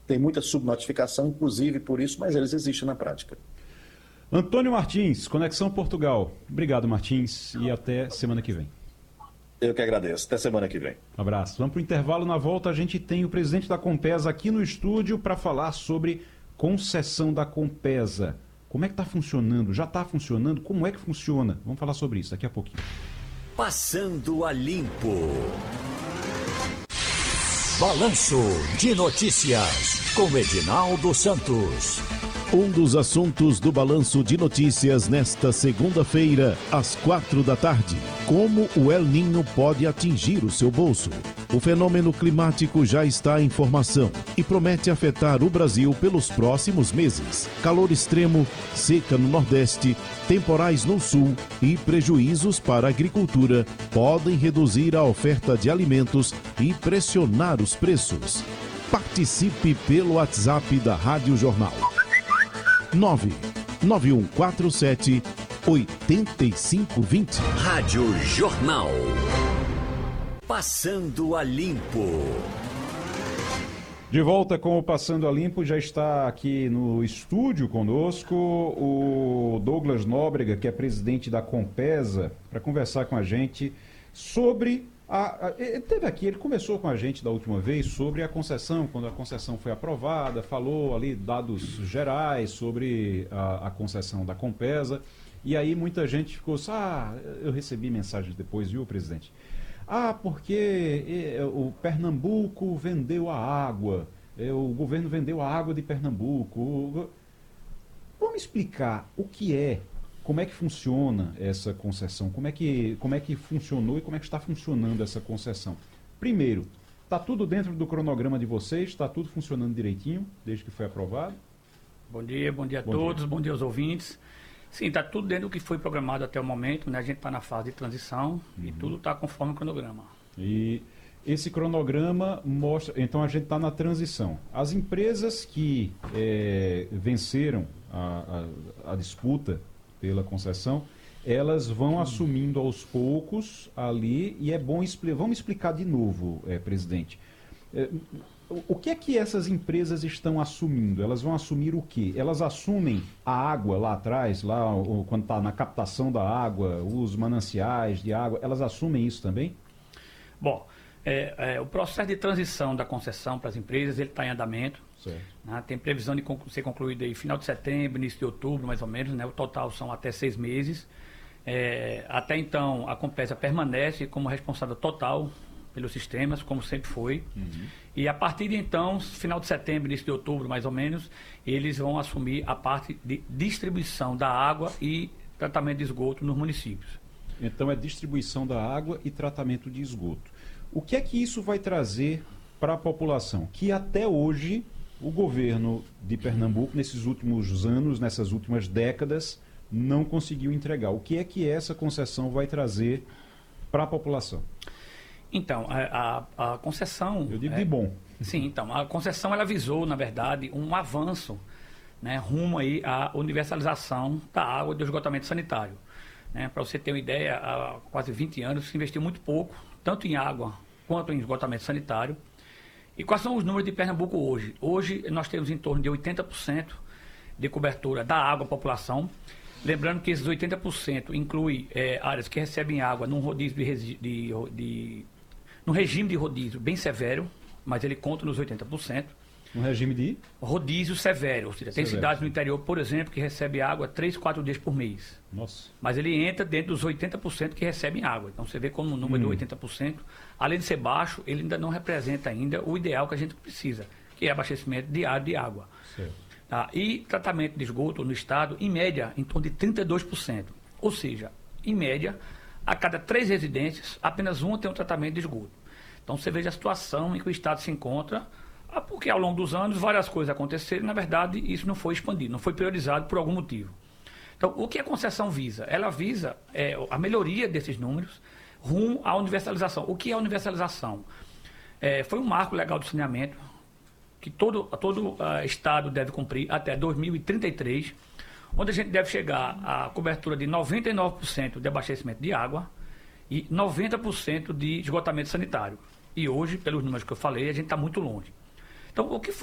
Tem muita subnotificação, inclusive por isso, mas eles existem na prática. Antônio Martins, Conexão Portugal. Obrigado, Martins, e até semana que vem. Eu que agradeço. Até semana que vem. Um abraço. Vamos para o intervalo. Na volta a gente tem o presidente da Compesa aqui no estúdio para falar sobre concessão da Compesa. Como é que está funcionando? Já está funcionando? Como é que funciona? Vamos falar sobre isso daqui a pouquinho. Passando a Limpo. Balanço de Notícias, com Edinaldo Santos. Um dos assuntos do Balanço de Notícias nesta segunda-feira, às 4 da tarde. Como o El Niño pode atingir o seu bolso? O fenômeno climático já está em formação e promete afetar o Brasil pelos próximos meses. Calor extremo, seca no Nordeste, temporais no Sul e prejuízos para a agricultura podem reduzir a oferta de alimentos e pressionar os preços. Participe pelo WhatsApp da Rádio Jornal. 99147 8520. Rádio Jornal. Passando a Limpo. De volta com o Passando a Limpo, já está aqui no estúdio conosco o Douglas Nóbrega, que é presidente da Compesa, para conversar com a gente sobre ele conversou com a gente da última vez sobre a concessão, quando a concessão foi aprovada, falou ali dados gerais sobre a concessão da Compesa, e aí muita gente ficou assim, eu recebi mensagens depois, viu, presidente? Porque o Pernambuco vendeu a água, o governo vendeu a água de Pernambuco. Vamos explicar o que é, como é que funciona essa concessão, como é que funcionou e como é que está funcionando essa concessão. Primeiro, está tudo dentro do cronograma de vocês, está tudo funcionando direitinho, desde que foi aprovado? Bom dia a todos, bom dia aos ouvintes. Sim, está tudo dentro do que foi programado até o momento, né? A gente está na fase de transição e tudo está conforme o cronograma. E esse cronograma mostra, então a gente está na transição. As empresas que venceram a disputa pela concessão, elas vão assumindo aos poucos ali, e é bom vamos explicar de novo, presidente. O que é que essas empresas estão assumindo? Elas vão assumir o quê? Elas assumem a água lá atrás, quando está na captação da água, os mananciais de água, elas assumem isso também? Bom, o processo de transição da concessão para as empresas, ele está em andamento. Né? Tem previsão de ser concluído aí final de setembro, início de outubro, mais ou menos, né? O total são até 6 meses. Até então, a Compesa permanece como responsável total pelos sistemas, como sempre foi. E a partir de então, final de setembro, início de outubro, mais ou menos, eles vão assumir a parte de distribuição da água e tratamento de esgoto nos municípios. Então é distribuição da água e tratamento de esgoto. O que é que isso vai trazer para a população? Que até hoje o governo de Pernambuco, nesses últimos anos, nessas últimas décadas, não conseguiu entregar. O que é que essa concessão vai trazer para a população? Então, a concessão... Eu digo de bom. Sim, então, a concessão ela visou, na verdade, um avanço, né, rumo aí à universalização da água e do esgotamento sanitário. Né? Para você ter uma ideia, há quase 20 anos se investiu muito pouco, tanto em água quanto em esgotamento sanitário. E quais são os números de Pernambuco hoje? Hoje nós temos em torno de 80% de cobertura da água à população. Lembrando que esses 80% inclui áreas que recebem água num rodízio num regime de rodízio bem severo, mas ele conta nos 80%. Um regime de? Rodízio severo, ou seja, tem cidades no interior, por exemplo, que recebe água 3, 4 dias por mês. Nossa. Mas ele entra dentro dos 80% que recebem água. Então você vê como o número de 80%, além de ser baixo, ele ainda não representa ainda o ideal que a gente precisa, que é abastecimento diário de água. Certo. Tá? E tratamento de esgoto no estado, em média, em torno de 32%. Ou seja, em média, a cada 3 residências, apenas uma tem um tratamento de esgoto. Então você veja a situação em que o estado se encontra, porque ao longo dos anos várias coisas aconteceram e, na verdade, isso não foi expandido, não foi priorizado por algum motivo. Então, o que a concessão visa? Ela visa a melhoria desses números rumo à universalização. O que é a universalização? Foi um marco legal do saneamento que todo estado deve cumprir até 2033, onde a gente deve chegar à cobertura de 99% de abastecimento de água e 90% de esgotamento sanitário. E hoje, pelos números que eu falei, a gente está muito longe. Então, o que foi